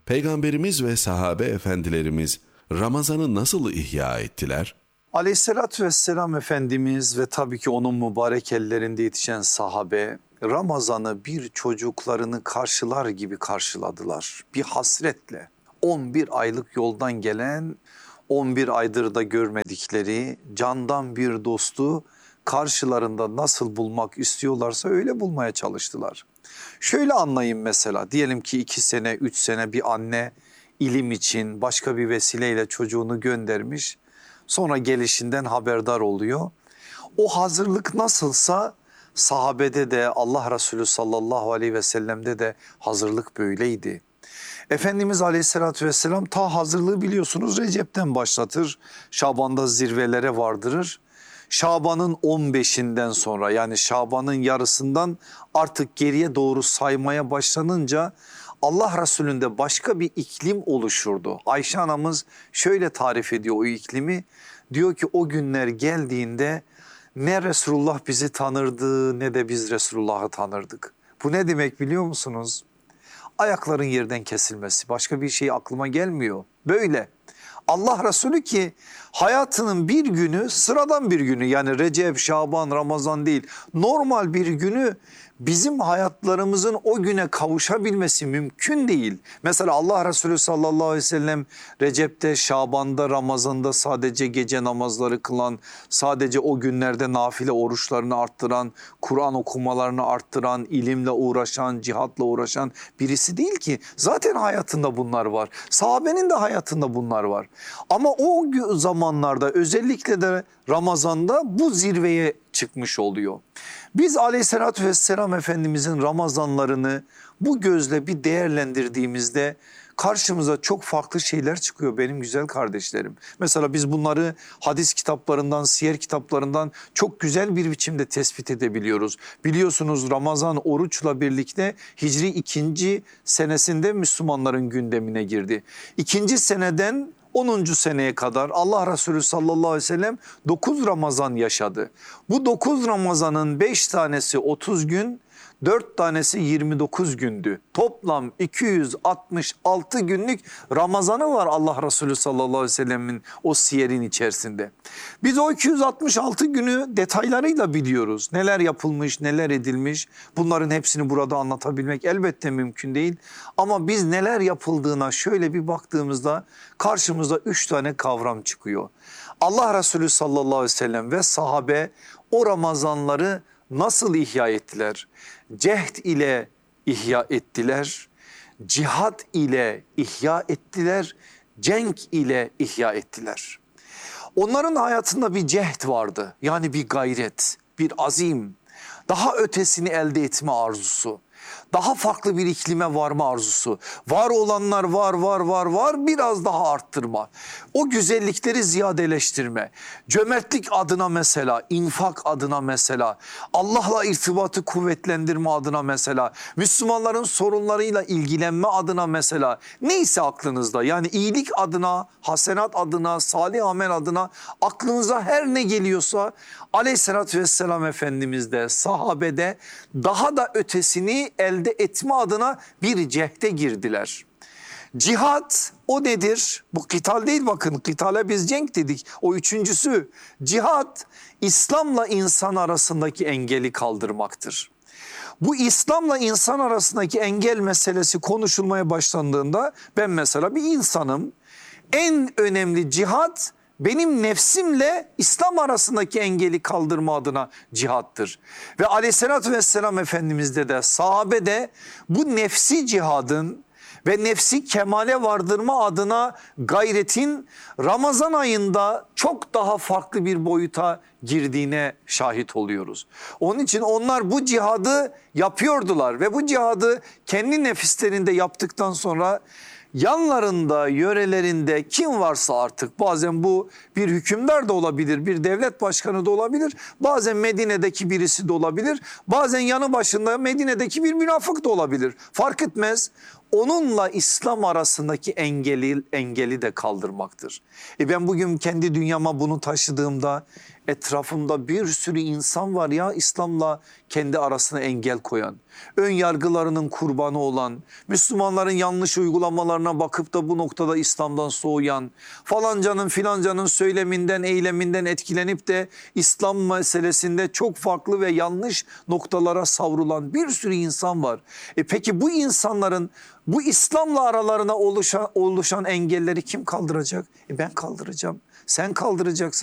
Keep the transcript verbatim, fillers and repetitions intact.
Peygamberimiz ve sahabe efendilerimiz Ramazan'ı nasıl ihya ettiler? Aleyhissalatü vesselam Efendimiz ve tabii ki onun mübarek ellerinde yetişen sahabe Ramazan'ı bir çocuklarını karşılar gibi karşıladılar. Bir hasretle on bir aylık yoldan gelen, on bir aydır da görmedikleri candan bir dostu karşılarında nasıl bulmak istiyorlarsa öyle bulmaya çalıştılar. Şöyle anlayın, mesela diyelim ki iki sene üç sene bir anne ilim için başka bir vesileyle çocuğunu göndermiş. Sonra gelişinden haberdar oluyor. O hazırlık nasılsa sahabede de Allah Resulü sallallahu aleyhi ve sellem'de de hazırlık böyleydi. Efendimiz aleyhissalatü vesselam ta hazırlığı biliyorsunuz Recep'ten başlatır. Şaban'da zirvelere vardırır. Şaban'ın on beşinden sonra, yani Şaban'ın yarısından artık geriye doğru saymaya başlanınca Allah Resulü'nde başka bir iklim oluşurdu. Ayşe anamız şöyle tarif ediyor o iklimi. Diyor ki o günler geldiğinde ne Resulullah bizi tanırdı ne de biz Resulullah'ı tanırdık. Bu ne demek biliyor musunuz? Ayakların yerden kesilmesi, başka bir şey aklıma gelmiyor. Böyle. Allah Resulü ki hayatının bir günü sıradan bir günü, yani Recep, Şaban, Ramazan değil, normal bir günü bizim hayatlarımızın o güne kavuşabilmesi mümkün değil. Mesela Allah Resulü sallallahu aleyhi ve sellem Recep'te, Şaban'da, Ramazan'da sadece gece namazları kılan, sadece o günlerde nafile oruçlarını arttıran, Kur'an okumalarını arttıran, ilimle uğraşan, cihatla uğraşan birisi değil ki. Zaten hayatında bunlar var. Sahabenin de hayatında bunlar var. Ama o zamanlarda özellikle de Ramazan'da bu zirveye çıkmış oluyor. Biz aleyhissalatü vesselam Efendimizin Ramazanlarını bu gözle bir değerlendirdiğimizde karşımıza çok farklı şeyler çıkıyor benim güzel kardeşlerim. Mesela biz bunları hadis kitaplarından, siyer kitaplarından çok güzel bir biçimde tespit edebiliyoruz. Biliyorsunuz Ramazan oruçla birlikte Hicri ikinci senesinde Müslümanların gündemine girdi. İkinci seneden onuncu seneye kadar Allah Resulü sallallahu aleyhi ve sellem dokuz Ramazan yaşadı. Bu dokuz Ramazan'ın beş tanesi otuz gün, dört tanesi yirmi dokuz gündü. Toplam iki yüz altmış altı günlük Ramazan'ı var Allah Resulü sallallahu aleyhi ve sellemin o siyerin içerisinde. Biz o iki yüz altmış altı günü detaylarıyla biliyoruz. Neler yapılmış, neler edilmiş, bunların hepsini burada anlatabilmek elbette mümkün değil. Ama biz neler yapıldığına şöyle bir baktığımızda karşımıza üç tane kavram çıkıyor. Allah Resulü sallallahu aleyhi ve sellem ve sahabe o Ramazanları nasıl ihya ettiler? Cehd ile ihya ettiler, cihat ile ihya ettiler, cenk ile ihya ettiler. Onların hayatında bir cehd vardı, yani bir gayret, bir azim, daha ötesini elde etme arzusu. Daha farklı bir iklime varma arzusu. Var olanlar var var var var biraz daha arttırma. O güzellikleri ziyadeleştirme. Cömertlik adına mesela, infak adına mesela, Allah'la irtibatı kuvvetlendirme adına mesela, Müslümanların sorunlarıyla ilgilenme adına mesela, neyse aklınızda, yani iyilik adına, hasenat adına, salih amel adına aklınıza her ne geliyorsa aleyhissalatü vesselam Efendimiz de sahabede daha da ötesini elde etme adına bir cehde girdiler. Cihat o nedir? Bu kıtal değil, bakın kıtale biz cenk dedik, o üçüncüsü. Cihat İslam'la insan arasındaki engeli kaldırmaktır. Bu İslam'la insan arasındaki engel meselesi konuşulmaya başlandığında ben mesela bir insanım, en önemli cihat benim nefsimle İslam arasındaki engeli kaldırma adına cihattır. Ve aleyhissalatü vesselam Efendimiz'de de sahabe de bu nefsi cihadın ve nefsi kemale vardırma adına gayretin Ramazan ayında çok daha farklı bir boyuta girdiğine şahit oluyoruz. Onun için onlar bu cihadı yapıyordular ve bu cihadı kendi nefislerinde yaptıktan sonra yanlarında, yörelerinde kim varsa artık, bazen bu bir hükümdar da olabilir, bir devlet başkanı da olabilir, bazen Medine'deki birisi de olabilir, bazen yanı başında Medine'deki bir münafık da olabilir. Fark etmez. Onunla İslam arasındaki engeli, engeli de kaldırmaktır. E ben bugün kendi dünyama bunu taşıdığımda Etrafımda bir sürü insan var ya İslam'la kendi arasına engel koyan, ön yargılarının kurbanı olan, Müslümanların yanlış uygulamalarına bakıp da bu noktada İslam'dan soğuyan, falancanın filancanın söyleminden, eyleminden etkilenip de İslam meselesinde çok farklı ve yanlış noktalara savrulan bir sürü insan var. E peki bu insanların bu İslam'la aralarına oluşan, oluşan engelleri kim kaldıracak? E ben kaldıracağım, sen kaldıracaksın.